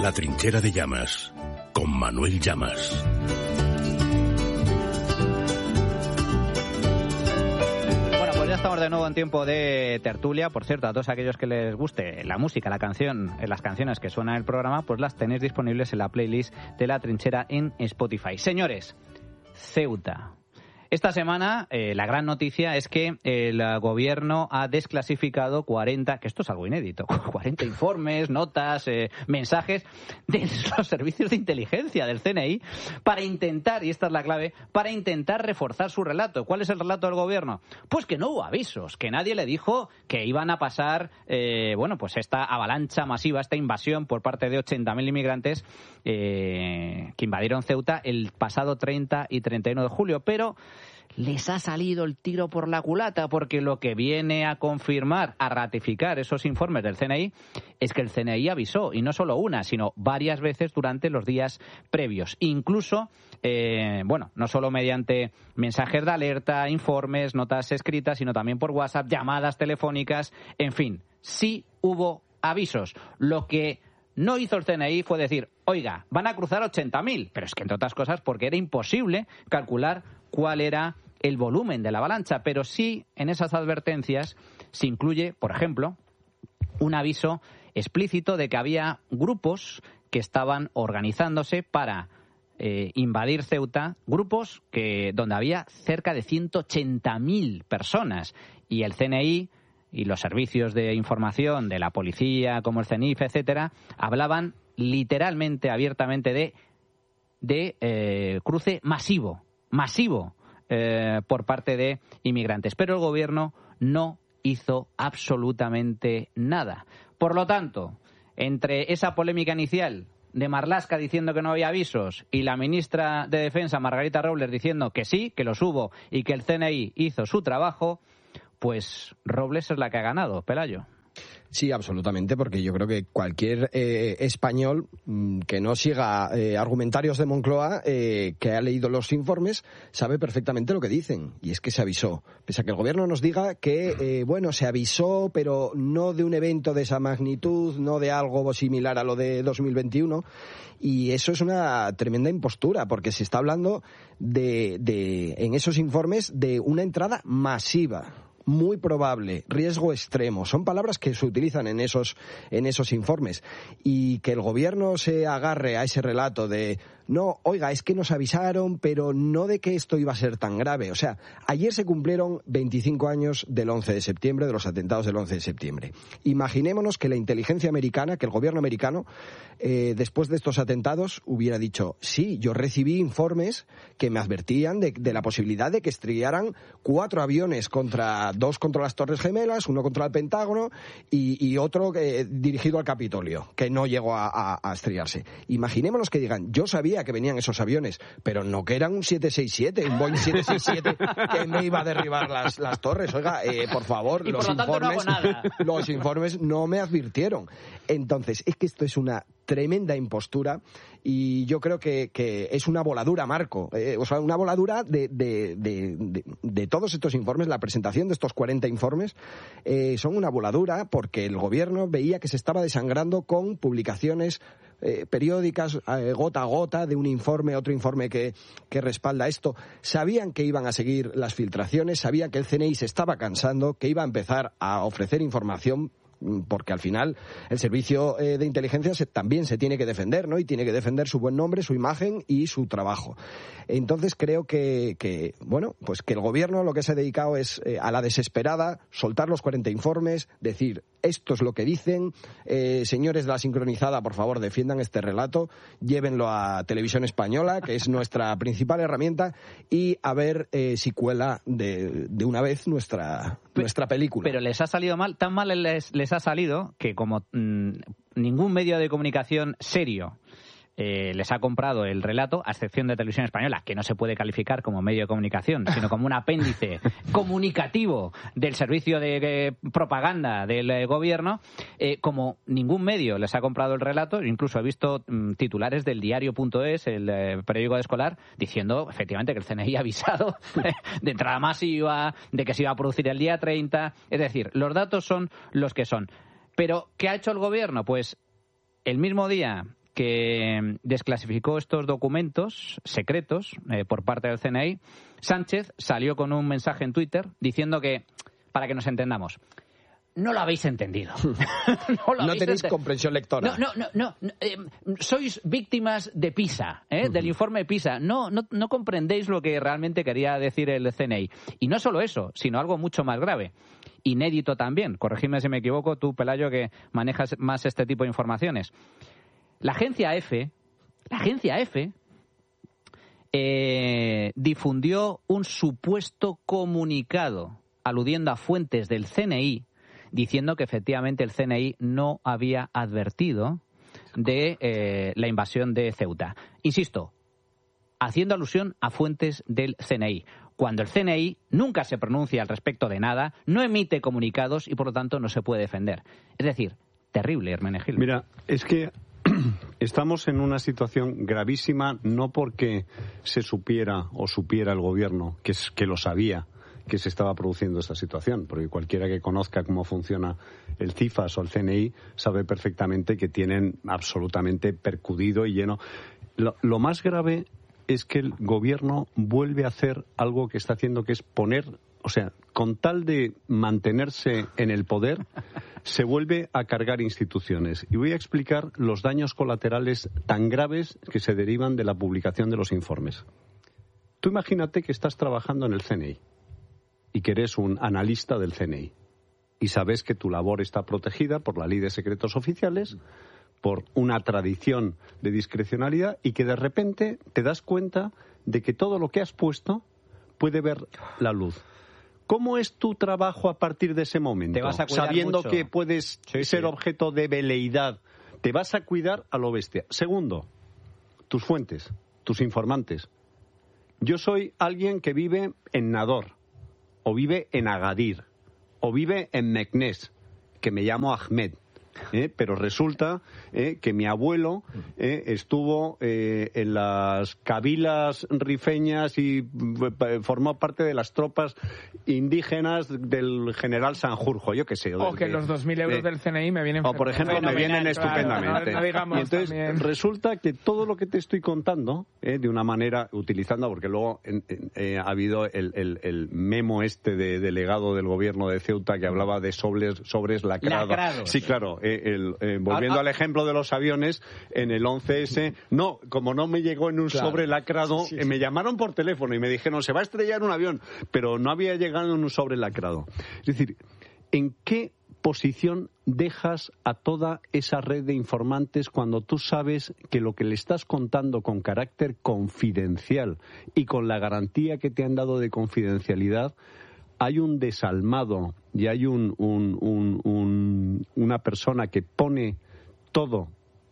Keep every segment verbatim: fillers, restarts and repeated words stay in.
La trinchera de Llamas, con Manuel Llamas. Estamos de nuevo en tiempo de tertulia. Por cierto, a todos aquellos que les guste la música, la canción, las canciones que suenan en el programa, pues las tenéis disponibles en la playlist de La Trinchera en Spotify. Señores, Ceuta. Esta semana eh, la gran noticia es que el gobierno ha desclasificado cuarenta, que esto es algo inédito, cuarenta informes, notas, eh, mensajes de los servicios de inteligencia del C N I para intentar, y esta es la clave, para intentar reforzar su relato. ¿Cuál es el relato del gobierno? Pues que no hubo avisos, que nadie le dijo que iban a pasar, eh, bueno, pues esta avalancha masiva, esta invasión por parte de ochenta mil inmigrantes eh, que invadieron Ceuta el pasado treinta y treinta y uno de julio, pero les ha salido el tiro por la culata, porque lo que viene a confirmar, a ratificar esos informes del C N I, es que el C N I avisó, y no solo una, sino varias veces durante los días previos. Incluso, eh, bueno, no solo mediante mensajes de alerta, informes, notas escritas, sino también por WhatsApp, llamadas telefónicas, en fin, sí hubo avisos. Lo que no hizo el C N I fue decir, oiga, van a cruzar ochenta mil, pero es que entre otras cosas porque era imposible calcular cuál era el volumen de la avalancha, pero sí en esas advertencias se incluye, por ejemplo, un aviso explícito de que había grupos que estaban organizándose para eh, invadir Ceuta, grupos que donde había cerca de ciento ochenta mil personas, y el C N I y los servicios de información de la policía, como el CENIF, etcétera, hablaban literalmente, abiertamente de, de eh, cruce masivo, masivo eh, por parte de inmigrantes. Pero el gobierno no hizo absolutamente nada. Por lo tanto, entre esa polémica inicial de Marlaska diciendo que no había avisos y la ministra de Defensa, Margarita Robles, diciendo que sí, que los hubo y que el C N I hizo su trabajo, pues Robles es la que ha ganado, Pelayo. Sí, absolutamente, porque yo creo que cualquier eh, español mmm, que no siga eh, argumentarios de Moncloa, eh, que ha leído los informes, sabe perfectamente lo que dicen, y es que se avisó. Pese a que el gobierno nos diga que, eh, bueno, se avisó, pero no de un evento de esa magnitud, no de algo similar a lo de dos mil veintiuno, y eso es una tremenda impostura, porque se está hablando de, de en esos informes de una entrada masiva, muy probable, riesgo extremo. Son palabras que se utilizan en esos, en esos informes. Y que el gobierno se agarre a ese relato de no, oiga, es que nos avisaron, pero no de que esto iba a ser tan grave. O sea, ayer se cumplieron veinticinco años del once de septiembre, de los atentados del once de septiembre. Imaginémonos que la inteligencia americana, que el gobierno americano, eh, después de estos atentados, hubiera dicho, sí, yo recibí informes que me advertían de, de la posibilidad de que estrellaran cuatro aviones, contra dos contra las Torres Gemelas, uno contra el Pentágono y, y otro eh, dirigido al Capitolio, que no llegó a, a, a estrellarse. Imaginémonos que digan, yo sabía que venían esos aviones, pero no que eran un siete seis siete, un Boeing siete seis siete que me iba a derribar las, las torres. Oiga, eh, por favor, los, por informes, no los informes no me advirtieron. Entonces, es que esto es una tremenda impostura y yo creo que, que es una voladura, Marco. Eh, o sea, una voladura de, de, de, de, de todos estos informes, la presentación de estos cuarenta informes, eh, son una voladura porque el gobierno veía que se estaba desangrando con publicaciones eh, periódicas, eh, gota a gota, de un informe, otro informe que, que respalda esto. Sabían que iban a seguir las filtraciones, sabían que el C N I se estaba cansando, que iba a empezar a ofrecer información, porque al final el servicio eh, de inteligencia se, también se tiene que defender, ¿no? Y tiene que defender su buen nombre, su imagen y su trabajo. Entonces creo que, que bueno, pues que el gobierno lo que se ha dedicado es eh, a la desesperada, soltar los cuarenta informes, decir, esto es lo que dicen, eh, señores de la sincronizada, por favor, defiendan este relato, llévenlo a Televisión Española, que es nuestra principal herramienta, y a ver eh, si cuela de, de una vez nuestra, nuestra película. Pero les ha salido mal, tan mal les, les ha salido que como mmm, ningún medio de comunicación serio eh, les ha comprado el relato, a excepción de Televisión Española, que no se puede calificar como medio de comunicación, sino como un apéndice comunicativo del servicio de eh, propaganda del eh, gobierno, eh, como ningún medio les ha comprado el relato, incluso he visto mm, titulares del diario punto es, el eh, periódico de escolar, diciendo efectivamente que el C N I ha avisado de entrada masiva, de que se iba a producir el día treinta, es decir, los datos son los que son. Pero, ¿qué ha hecho el gobierno? Pues el mismo día que desclasificó estos documentos secretos eh, por parte del C N I, Sánchez salió con un mensaje en Twitter diciendo que, para que nos entendamos, no lo habéis entendido. no lo no habéis tenéis ente... comprensión lectora. No, no, no, no eh, sois víctimas de PISA, ¿eh? uh-huh. del informe PISA. No, no, no comprendéis lo que realmente quería decir el C N I. Y no solo eso, sino algo mucho más grave. Inédito también. Corregidme si me equivoco, tú, Pelayo, que manejas más este tipo de informaciones. La agencia EFE, la agencia EFE, eh, difundió un supuesto comunicado aludiendo a fuentes del C N I, diciendo que efectivamente el C N I no había advertido de eh, la invasión de Ceuta. Insisto, haciendo alusión a fuentes del C N I, cuando el C N I nunca se pronuncia al respecto de nada, no emite comunicados y por lo tanto no se puede defender. Es decir, terrible, Hermenegildo. Mira, es que estamos en una situación gravísima, no porque se supiera o supiera el gobierno, que, es, que lo sabía, que se estaba produciendo esta situación, porque cualquiera que conozca cómo funciona el CIFAS o el C N I sabe perfectamente que tienen absolutamente percudido y lleno. Lo, lo más grave es que el gobierno vuelve a hacer algo que está haciendo, que es poner, o sea, con tal de mantenerse en el poder, se vuelve a cargar instituciones. Y voy a explicar los daños colaterales tan graves que se derivan de la publicación de los informes. Tú imagínate que estás trabajando en el C N I y que eres un analista del C N I y sabes que tu labor está protegida por la Ley de Secretos Oficiales, por una tradición de discrecionalidad, y que de repente te das cuenta de que todo lo que has puesto puede ver la luz. ¿Cómo es tu trabajo a partir de ese momento? Te vas a cuidar sabiendo mucho. que puedes sí, ser sí. objeto de veleidad. Te vas a cuidar a lo bestia. Segundo, tus fuentes, tus informantes. Yo soy alguien que vive en Nador, o vive en Agadir, o vive en Meknès, que me llamo Ahmed. ¿Eh? Pero resulta eh, que mi abuelo eh, estuvo eh, en las cabilas rifeñas y eh, formó parte de las tropas indígenas del general Sanjurjo, yo qué sé. O que de, los dos mil euros eh, del C N I me vienen O por ejemplo me vienen claro, estupendamente. No, no digamos y entonces también. resulta que todo lo que te estoy contando, eh, de una manera, utilizando, porque luego en, en, eh, ha habido el, el, el memo este de delegado del gobierno de Ceuta que hablaba de sobres, sobres lacrados. Lacrados. Sí, claro, eh, el, eh, volviendo Ah, ah. al ejemplo de los aviones, en el once ese, no, como no me llegó en un Claro. sobre lacrado, Sí, sí, eh, me llamaron por teléfono y me dijeron, se va a estrellar un avión, pero no había llegado en un sobre lacrado. Es decir, ¿en qué posición dejas a toda esa red de informantes cuando tú sabes que lo que le estás contando con carácter confidencial y con la garantía que te han dado de confidencialidad, hay un desalmado y hay un, un, un, un, una persona que pone todo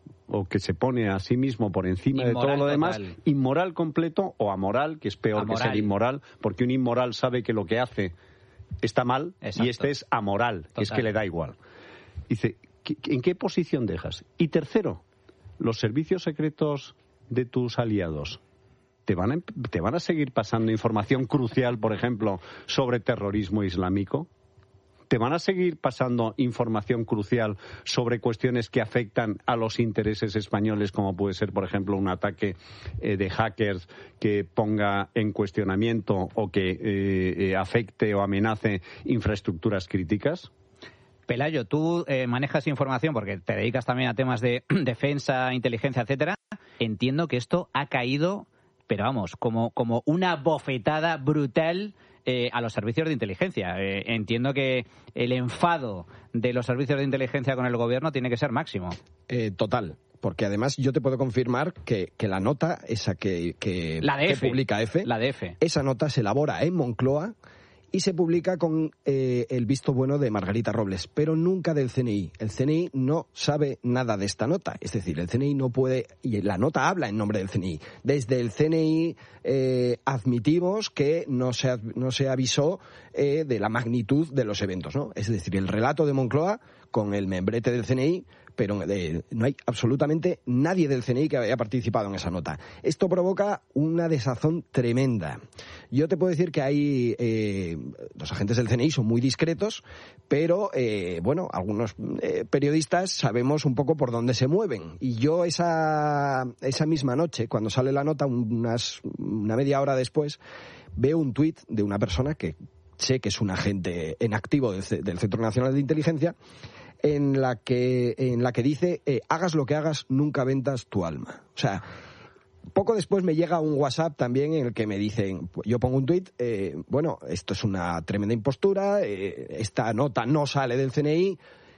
o que se pone a sí mismo por encima Inmoral de todo lo demás, total. inmoral completo o amoral, que es peor Amoral. que ser inmoral, porque un inmoral sabe que lo que hace está mal. Exacto. Y este es amoral, que es Total. que le da igual. Dice, ¿en qué posición dejas? Y tercero, los servicios secretos de tus aliados te van a, te van a seguir pasando información crucial, por ejemplo, sobre terrorismo islámico. ¿Te van a seguir pasando información crucial sobre cuestiones que afectan a los intereses españoles, como puede ser, por ejemplo, un ataque eh, de hackers que ponga en cuestionamiento o que eh, eh, afecte o amenace infraestructuras críticas? Pelayo, tú eh, manejas información porque te dedicas también a temas de defensa, inteligencia, etcétera. Entiendo que esto ha caído, pero vamos, como, como una bofetada brutal eh, a los servicios de inteligencia. Eh, entiendo que el enfado de los servicios de inteligencia con el gobierno tiene que ser máximo. Eh, total. Porque además yo te puedo confirmar que, que la nota, esa que, que, La de que F. publica F, La de F. esa nota se elabora en Moncloa y se publica con eh, el visto bueno de Margarita Robles, pero nunca del C N I. El C N I no sabe nada de esta nota, es decir, el C N I no puede, y la nota habla en nombre del C N I. Desde el C N I eh, admitimos que no se, no se avisó eh, de la magnitud de los eventos, ¿no? Es decir, el relato de Moncloa con el membrete del C N I, pero eh, no hay absolutamente nadie del C N I que haya participado en esa nota. Esto provoca una desazón tremenda. Yo te puedo decir que hay eh, los agentes del C N I son muy discretos, pero eh, bueno, algunos eh, periodistas sabemos un poco por dónde se mueven. Y yo esa esa misma noche, cuando sale la nota, unas una media hora después, veo un tuit de una persona que sé que es un agente en activo del, del Centro Nacional de Inteligencia, en la que en la que dice eh, hagas lo que hagas, nunca vendas tu alma. O sea, poco después me llega un WhatsApp también en el que me dicen, yo pongo un tuit, eh, bueno, esto es una tremenda impostura, eh, esta nota no sale del C N I.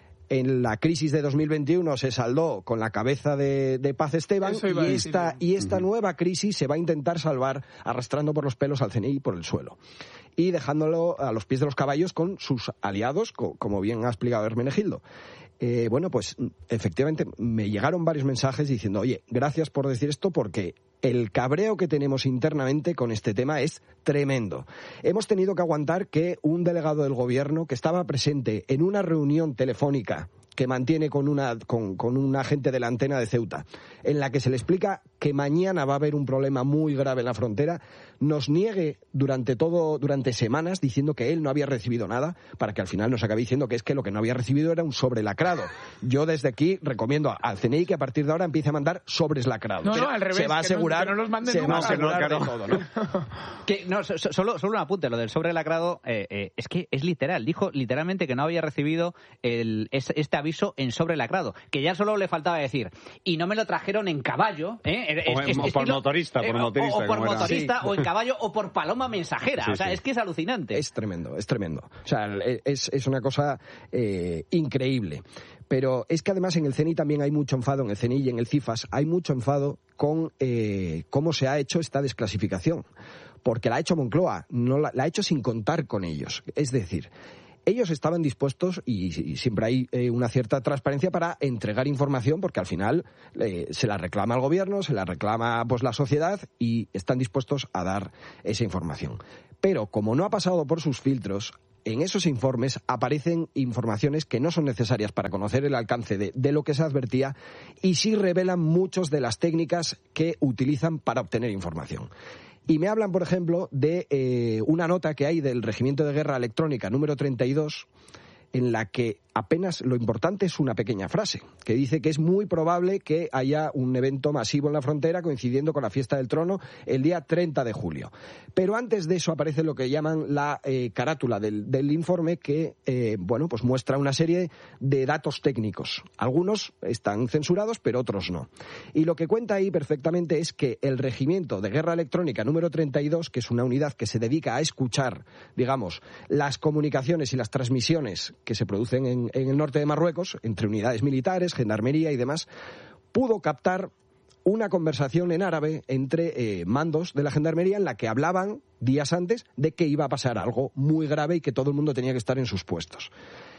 En la crisis de dos mil veintiuno se saldó con la cabeza de, de Paz Esteban y esta, y esta uh-huh. nueva crisis se va a intentar salvar arrastrando por los pelos al C N I por el suelo y dejándolo a los pies de los caballos con sus aliados, co- como bien ha explicado Hermenegildo. Eh, bueno, pues efectivamente me llegaron varios mensajes diciendo, oye, gracias por decir esto porque el cabreo que tenemos internamente con este tema es tremendo. Hemos tenido que aguantar que un delegado del gobierno que estaba presente en una reunión telefónica que mantiene con una con, con un agente de la antena de Ceuta, en la que se le explica que mañana va a haber un problema muy grave en la frontera, nos niegue durante todo durante semanas diciendo que él no había recibido nada, para que al final nos acabe diciendo que es que lo que no había recibido era un sobre lacrado. Yo desde aquí recomiendo al C N I que a partir de ahora empiece a mandar sobres lacrados. No, no, al revés, se va a asegurar, que no, que no los manden se nunca. va a asegurar No, de no. todo, ¿no? Que, no, so- solo, solo un apunte, lo del sobre lacrado, eh, eh, es que es literal. Dijo literalmente que no había recibido el, es- este aviso en sobre lacrado, que ya solo le faltaba decir, y no me lo trajeron en caballo, ¿eh? O en- o por motorista, por o- motorista, o, por como era. motorista, Sí. o en caballo, o por paloma mensajera. Sí, o sea, sí. es que es alucinante. Es tremendo, es tremendo. O sea, es, es una cosa eh, increíble. Pero es que además en el C N I también hay mucho enfado, en el C N I y en el CIFAS, hay mucho enfado con eh, cómo se ha hecho esta desclasificación. Porque la ha hecho Moncloa, no la, la ha hecho sin contar con ellos. Es decir, ellos estaban dispuestos, y, y siempre hay eh, una cierta transparencia para entregar información, porque al final eh, se la reclama el gobierno, se la reclama pues la sociedad, y están dispuestos a dar esa información. Pero como no ha pasado por sus filtros, en esos informes aparecen informaciones que no son necesarias para conocer el alcance de, de lo que se advertía, y sí revelan muchas de las técnicas que utilizan para obtener información. Y me hablan, por ejemplo, de eh, una nota que hay del Regimiento de Guerra Electrónica número treinta y dos, en la que apenas lo importante es una pequeña frase, que dice que es muy probable que haya un evento masivo en la frontera coincidiendo con la fiesta del trono el día treinta de julio. Pero antes de eso aparece lo que llaman la eh, carátula del, del informe, que eh, bueno, pues muestra una serie de datos técnicos. Algunos están censurados, pero otros no. Y lo que cuenta ahí perfectamente es que el Regimiento de Guerra Electrónica número treinta y dos, que es una unidad que se dedica a escuchar, digamos, las comunicaciones y las transmisiones que se producen en, en el norte de Marruecos, entre unidades militares, gendarmería y demás, pudo captar una conversación en árabe entre eh, mandos de la gendarmería en la que hablaban días antes de que iba a pasar algo muy grave y que todo el mundo tenía que estar en sus puestos.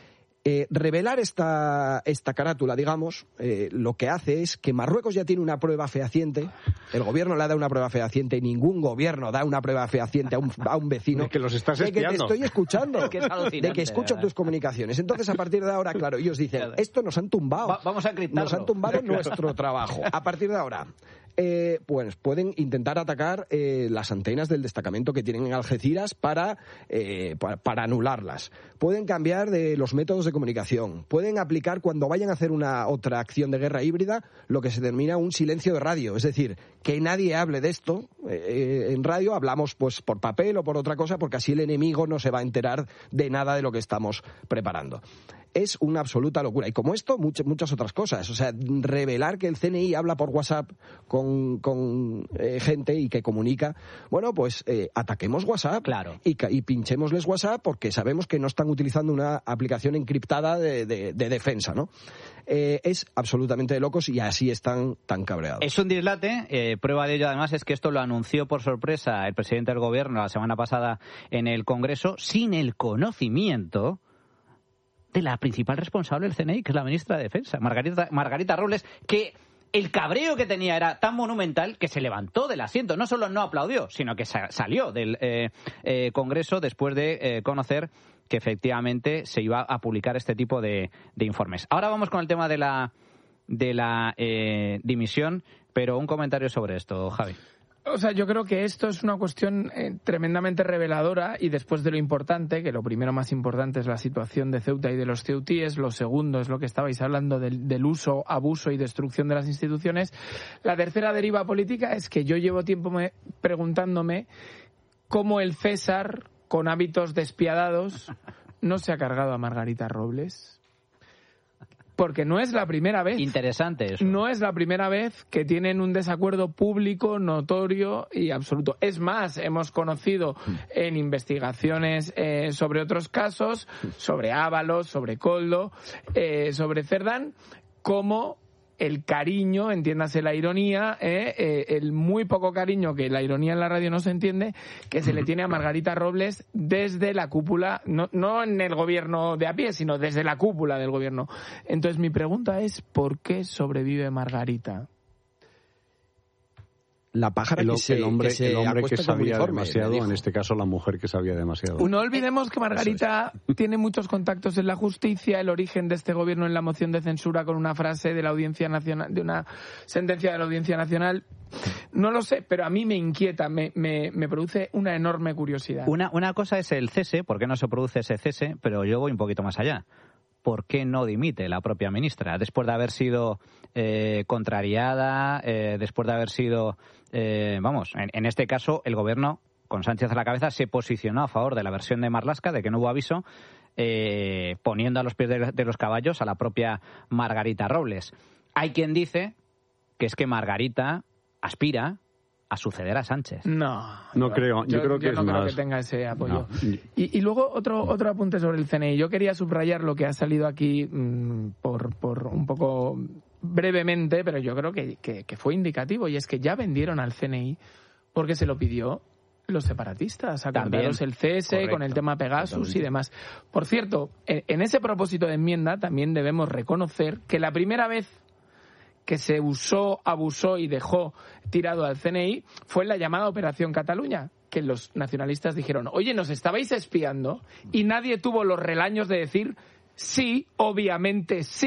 Eh, revelar esta, esta carátula, digamos, eh, lo que hace es que Marruecos ya tiene una prueba fehaciente, el gobierno le da una prueba fehaciente, ningún gobierno da una prueba fehaciente a un, a un vecino. De que los estás de que te espiando. estoy escuchando, Que es alucinante, de que escucho ¿verdad? tus comunicaciones. Entonces, a partir de ahora, claro, ellos dicen, Claro. esto nos han tumbado. Va- vamos a encriptarlo. Nos han tumbado nuestro trabajo. A partir de ahora, eh, pues pueden intentar atacar eh, las antenas del destacamento que tienen en Algeciras para, eh, para, para anularlas. Pueden cambiar de los métodos de comunicación. Pueden aplicar, cuando vayan a hacer una otra acción de guerra híbrida, lo que se denomina un silencio de radio. Es decir, que nadie hable de esto. Eh, en radio hablamos pues por papel o por otra cosa, porque así el enemigo no se va a enterar de nada de lo que estamos preparando. Es una absoluta locura. Y como esto, muchas, muchas otras cosas. O sea, revelar que el C N I habla por WhatsApp con, con eh, gente y que comunica. Bueno, pues eh, ataquemos WhatsApp. Claro. Y, ca- y pinchémosles WhatsApp porque sabemos que no están utilizando una aplicación encriptada de, de, de defensa, ¿no? Eh, es absolutamente de locos y así están tan cabreados. Es un dislate. Eh, prueba de ello, además, es que esto lo anunció por sorpresa el presidente del gobierno la semana pasada en el Congreso, sin el conocimiento de la principal responsable del C N I, que es la ministra de Defensa, Margarita, Margarita Robles, que el cabreo que tenía era tan monumental que se levantó del asiento. No solo no aplaudió, sino que sa- salió del eh, eh, Congreso después de eh, conocer que efectivamente se iba a publicar este tipo de, de informes. Ahora vamos con el tema de la de la eh, dimisión, pero un comentario sobre esto, Javi. O sea, yo creo que esto es una cuestión eh, tremendamente reveladora y después de lo importante, que lo primero más importante es la situación de Ceuta y de los ceutíes, lo segundo es lo que estabais hablando del, del uso, abuso y destrucción de las instituciones, la tercera deriva política es que yo llevo tiempo me, preguntándome cómo el César, con hábitos despiadados, no se ha cargado a Margarita Robles. Porque no es la primera vez. Interesante eso. No es la primera vez que tienen un desacuerdo público, notorio y absoluto. Es más, hemos conocido en investigaciones eh, sobre otros casos, sobre Ábalos, sobre Koldo, eh, sobre Cerdán, cómo el cariño, entiéndase la ironía, eh, eh, el muy poco cariño, que la ironía en la radio no se entiende, que se le tiene a Margarita Robles desde la cúpula, no, no en el gobierno de a pie, sino desde la cúpula del gobierno. Entonces mi pregunta es, ¿por qué sobrevive Margarita? La pájara el, que se, el hombre que, se el hombre que sabía uniforme, demasiado, en este caso la mujer que sabía demasiado. No olvidemos que Margarita tiene muchos contactos en la justicia, el origen de este gobierno en la moción de censura con una frase de la Audiencia Nacional, de una sentencia de la Audiencia Nacional. No lo sé, pero a mí me inquieta, me, me, me produce una enorme curiosidad. Una, una cosa es el cese, ¿por qué no se produce ese cese? Pero yo voy un poquito más allá. ¿Por qué no dimite la propia ministra? Después de haber sido eh, contrariada, eh, después de haber sido, eh, vamos, en, en este caso el gobierno, con Sánchez a la cabeza, se posicionó a favor de la versión de Marlaska, de que no hubo aviso, eh, poniendo a los pies de, de los caballos a la propia Margarita Robles. Hay quien dice que es que Margarita aspira a suceder a Sánchez. No, no yo, creo. Yo, yo creo que yo es no más... creo que tenga ese apoyo. No. Y, y luego otro otro apunte sobre el C N I. Yo quería subrayar lo que ha salido aquí mmm, por por un poco brevemente, pero yo creo que, que, que fue indicativo, y es que ya vendieron al C N I porque se lo pidió los separatistas. Acordaros el C S, correcto, con el tema Pegasus totalmente. Y demás. Por cierto, en, en ese propósito de enmienda también debemos reconocer que la primera vez que se usó, abusó y dejó tirado al C N I fue en la llamada Operación Cataluña, que los nacionalistas dijeron, oye, nos estabais espiando, y nadie tuvo los relaños de decir, sí, obviamente sí.